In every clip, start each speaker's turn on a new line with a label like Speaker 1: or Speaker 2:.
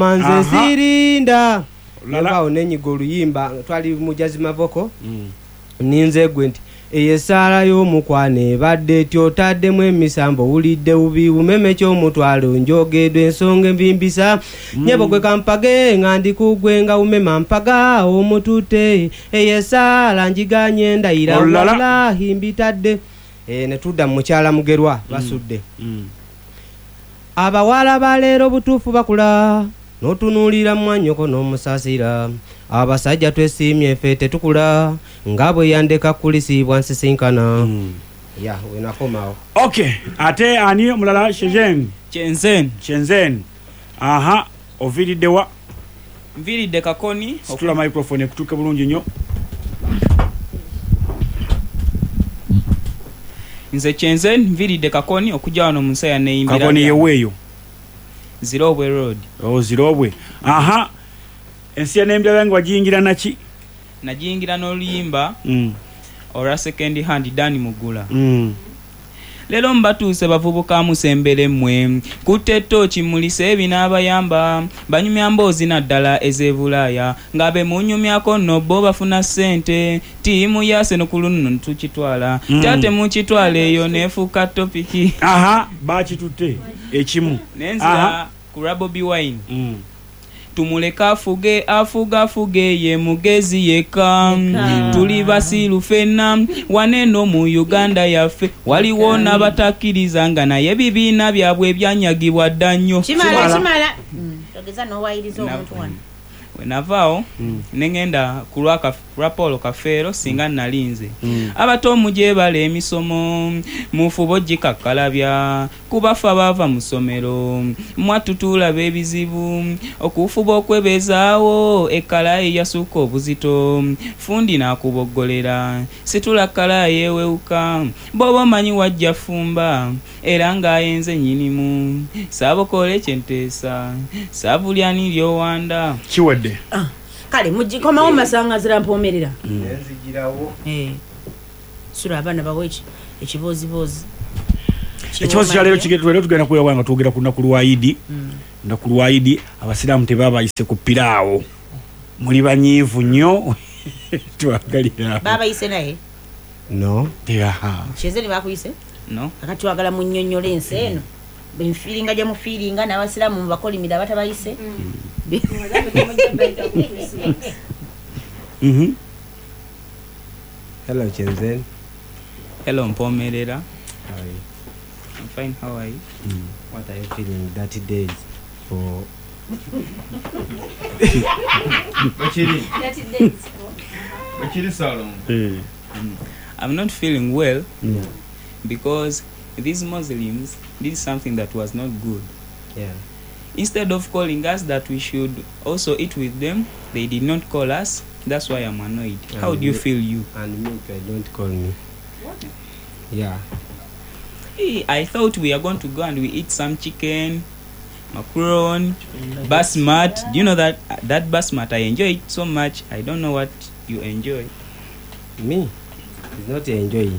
Speaker 1: manze sirinda lala onenyigo luyimba twali mujazi mavoko ninze gwenti eyesala y'omukwane badde tyotadde emisambo ulidde ubi umeme ky'omutwalo njogedwe ensonga envimbisa nyebo gwe kampage ngandi kugwenga umema mpaga omutute eyesala njiganye ndayira wala himbitadde netudda mukyala mugerwa basudde abawala balero butufu bakula notunulira mwanyoko n'omusasira abasajja twesimye fete tukula ngabwe yandeka kulisibwa nsisinkana ya wenakomawo
Speaker 2: okay ate ani mulala Chenzen aha oviridde wa
Speaker 3: viridde kakoni
Speaker 2: situla microphone kutuke bulungi nnyo
Speaker 3: nze Chenzen viridde kakoni okujja wano musaya neyimbira
Speaker 2: kakoni yeweyo
Speaker 3: Zirobwe road
Speaker 2: Zirobwe aha ensi ya nembya yangu wajingira naki
Speaker 3: najingira n'oluyimba ora second hand Dani Mugula lero mbatuuse bavubuka musembere mmwe kutetto kimulise ebinaabayamba banyumya mboozi naddala ez'ebulaya ng'abe munyumyako nno bo bafuna ssente tiimu yase nokulunno tukitwala tate mukitwala eyo neefuuka topiki
Speaker 2: aha bakitutte ekimu
Speaker 3: nenzira ku Bobi Wine tumuleka afuge ye mugezi yeka tuli basiru fena waneno mu Uganda yaffe waliwo n'abatakiriza nga naye bibiina byabwe ebyanyagibwa ddannyo
Speaker 4: kimala togeza n'owayiriza omuntu wano
Speaker 3: wenavaawo nengenda kulwa Paul Kafeero singa nalinze abato mujebala emisomo mufubo gikakkalabya kubafa bava mu ssomero mwatutula b'ebizibu okufuba okwebezaawo ekkala eyasuka obuzito fundi n'akuboggolera situla kkala yeewewuka bw'oba omanyi wajja fumba era ng'ayenze nnyinimu saabokole kyenteesa saabulyani lyowanda
Speaker 2: kiwadde
Speaker 4: kale mugikomawo masangazira mpomerera
Speaker 1: enzigirawo
Speaker 4: sura abana bawechi ekibozibozi
Speaker 2: ekibozi kya leero kigetwero tugenda kuyawa nga twogera ku nnaku lwayidi nnaku lwayidi abasiraamu tebabayise ku piraawo muli banyiivu nnyo twagalira
Speaker 4: babayise naye
Speaker 1: no
Speaker 4: Chezeni bakuyise
Speaker 3: no
Speaker 4: akati wagala munnyonnyola ensi eno benfiringa gye mufiringa n'abasiraamu mubakolimira batabayise
Speaker 1: hello Chenzen
Speaker 3: hello Mpomerera
Speaker 1: how are you?
Speaker 3: I'm fine, how are you?
Speaker 1: What are you feeling that days for
Speaker 3: I'm not feeling well because these Muslims did something that was not good. Instead of calling us that we should also eat with them, they did not call us. That's why I'm annoyed. How do you feel, you?
Speaker 1: And milk, don't call me. What? Yeah.
Speaker 3: Hey, I thought we are going to go and we eat some chicken, macaron, basmat. Do you know that basmat? I enjoy it so much. I don't know what you enjoy.
Speaker 1: Me? It's not enjoy.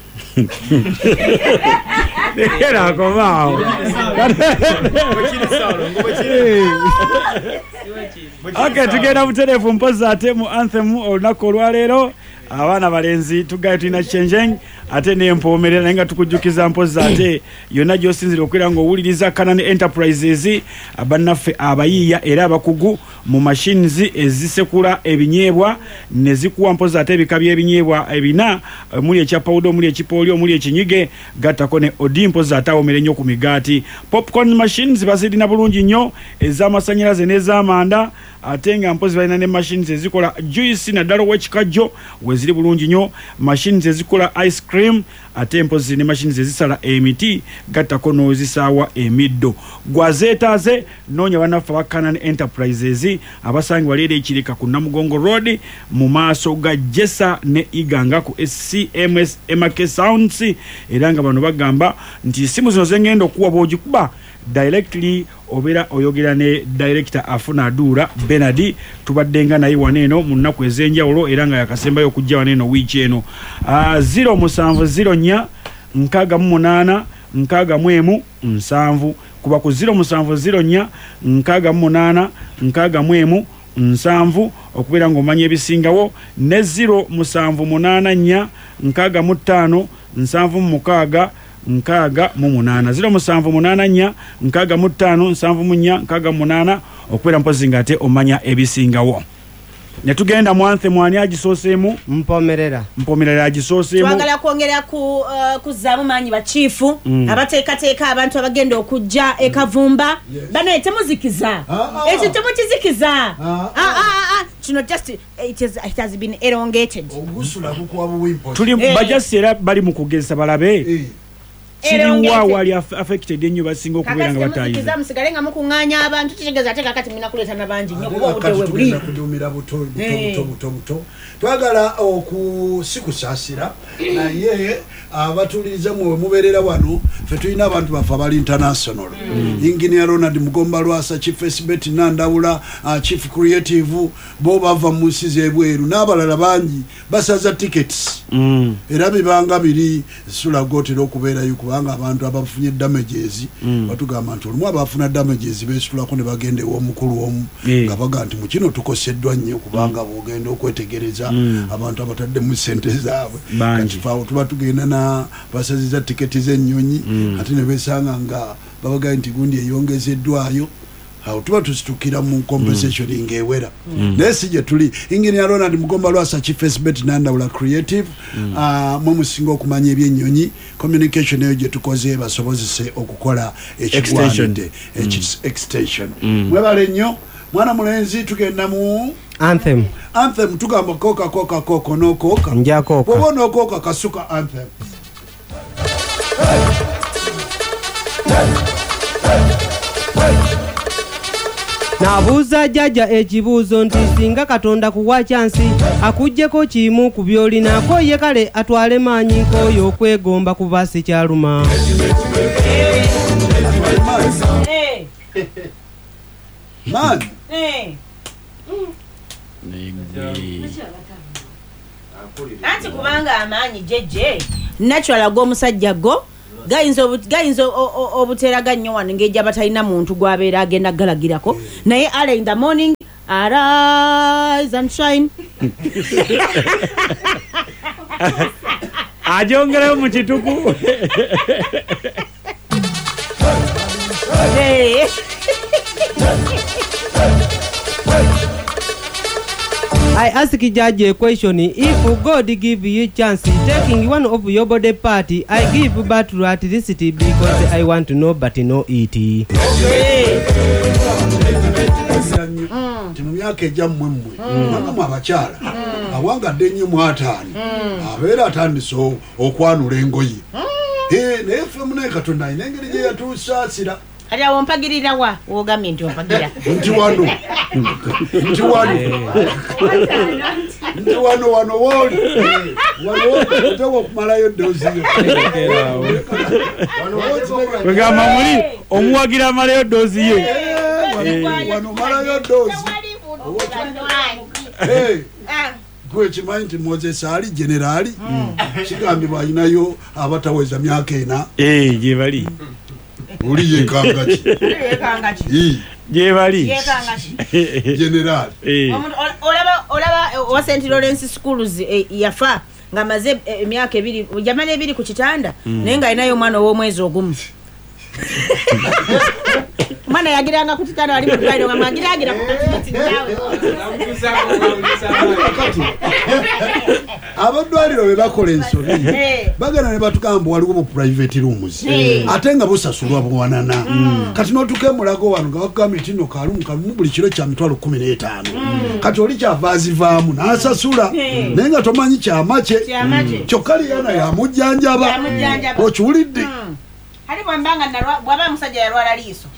Speaker 2: Okay, tugenda muterefu mpoza ate mu anthem olunaku olwaleero abaana balenzi tugaye tulina Chenzen ate n'empoomerera naye nga tukujjukiza mpoza ate yonna gy'osinzira okwera ng'owuliriza Canaan Enterprises abannaffe abayiiya era abakugu mu machines ezisekula ebinyeebwa ne zikuwa mpoza ate ebika by'ebinyeebwa ebina omuli ekya powder omuli ekipooli omuli ekinyige gattako ne odi mpoza ate awomere nnyo ku migaati popcorn machines bazirina bulungi nnyo ez'amasannyalaze n'ez'amanda ate nga mpozi balina ne machines ezikola juice naddala ow'ekikajjo weziri bulungi nnyo machines ezikola ice cream ate mpozi ne machines ezisala emiti gattako n'ozisaawa emiddo gwazeetaaze noonya bannaffe aba Canaan Enterprises abasangibwa leero ekirika ku Namugongo Road mu maaso ga Jessa ne Iganga ku CMS MK Sounds era nga bano bagamba nti simu zino zengenda okuwa bw'ogikuba directly obera oyogera ne director afuna adura Benadi tubaddenga naye waneeno mu nnaku ez'enjawulo era nga yakasembayo okujja waneeno wiiki eno 070 nkaaga mu 8 nkaaga mu 7 kuba ku 070 4 68 7 okubeera ng'omanya ebisingawo ne 078 65 76 nkaaga mu 8 078 65 76 okubeera mpozi nga ate omanya ebisingawo. Ne tugenda mu anthem ani agisooseemu mpomerera agisooseemu.
Speaker 4: Twagala kwongera kuzzaamu maanyi bachiifu abateekateeka abantu abagenda okujja ekavumba bano temuzikiza ekyo temukizikiza kino just it has been elongated.
Speaker 2: Tuli bajasi era bali mu kugeza balabe kiriwa wali affected ennyo basinga okubeera nga batayiza
Speaker 4: musigale nga mukuŋŋaanya abantu kitegeeza ate kakati muna kuleeta nabangi nnyo kuba obudde buli
Speaker 5: kudumira buto twagala okusikusasira naye abatuliza mwe mubeerera wano ffe tulina abantu baffe abali international Engineer Ronald Mugomba Lwasa, Chief Esbet Nandawula, Chief Creative bo bava mu nsi z'ebweru n'abalala bangi basaza tickets era bibanga biri sulagotera okubeerayo kubanga abantu abafunye damages batugamba nti olumu abafuna damages beesitulako ne bagenda ew'omukulu omu nga baga nti mu kino tukoseddwa nnyo kubanga bw'ogenda okwetegereza abantu abatadde mu ssente zaabwe kakifaawo tuba tugenda na basaziza tiketi z'ennyonyi ate ne beesanga nga babaga nti gundi eyongezeddwayo awo tuba tusitukira mu compensation ng'ewera naye si gye tuli. Engineer Ronald Mugomba Lwasa, Chief Esbet Nandawula Creative mwe musinga okumanya ebyennyonyi communication eyo gye tukoze basobozese okukola ekigwanidde extension mwebale nnyo mwana mulenzi. Tugenda mu
Speaker 1: anthem
Speaker 5: tugamba koka n'okooka bwoba n'okooka kasuka anthem.
Speaker 1: Nabuuza jjajja ekibuuzo nti singa Katonda kuwa chansi akuggyeko kimu ku by'olinaako ye kale atwale maanyi nk'oyo okwegomba kuba si kyaluma.
Speaker 4: Anti kubanga amaanyi jeje natural g'omusajja go gayinza obuteeraga nnyo wano ng'ejja batalina muntu gw'abeera agenda galagirako naye early in the morning arise and shine
Speaker 2: ajongerayo mu kituku.
Speaker 1: I ask Judge a question. If God give you chance, taking one of your body part, I give back to electricity because I want to know but no it.
Speaker 5: Mu myaka ejjammwe mwe abakyala awangadde nnyo mu 5 abeera atandise okwanula engoye naye ffe munaye Katonda alina engeri gye yatusaasira.
Speaker 4: Kati awo mpagirira wa wogambye nti ompagira
Speaker 5: nti wano woli otewa okumalayo doozi
Speaker 2: wegamba muli omuwagira amalayo doozi ye
Speaker 5: wano malayo doozi gwe kimanyi nti Moses ali generaali kigambibwa alinayo abataweza myaka 4
Speaker 2: gye bali
Speaker 5: uli yekangaki
Speaker 2: gyebali
Speaker 5: general
Speaker 4: olaba wa St. Lawrence Schools yafa nga maze emyaka 2 jamani 2 ku kitanda naye nga alinayo omwana ow'omwezi ogumu. Mwana yagiranga ku kitanda ali mu ddwaliro nga mwagiragira ku kati naawe
Speaker 5: abadwaliro be bakola ensobi bagana ne batugamba waliwo mu private rooms ate nga busasulwa buwanana kati n'otukemulago wano nga bakugambye nti nno kalumu buli kiro kya mitwalo 15 kati oli kyavaazivaamu n'asasula naye nga tomanyi kyamake kyokka liyana yamujjanjaba okiwulidde
Speaker 4: ali bwambanga bwaba musajja yalwala liiso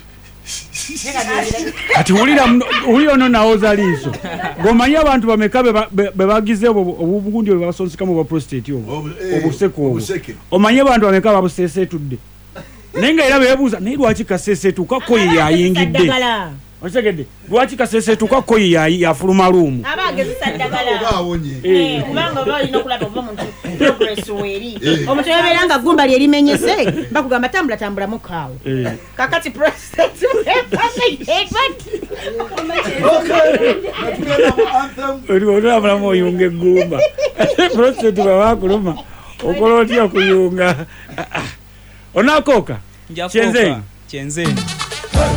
Speaker 2: kati hulira ono nawoza liiso ng'omanyi abantu bameka be bagize obugundi bwe basonsekamu bwa prostate obuseko obwo omanyi abantu bameka babuseeseetudde naye nga era beebuuza naye lwaki kaseeseetuka ko ye yayingidde Otegedde lwaki Kasese tukako yafuluma luumu
Speaker 4: abagezesa ddagala
Speaker 5: awonye
Speaker 4: kubanga balina okulaba oba muntu progress weeri omuntu yabeera nga gumba lyerimenyese bakugamba tambula mukaawo kakati president
Speaker 2: olwamulamu oyunga eggumba president babakuluma okola otya kuyunga onakooka
Speaker 3: Kyenze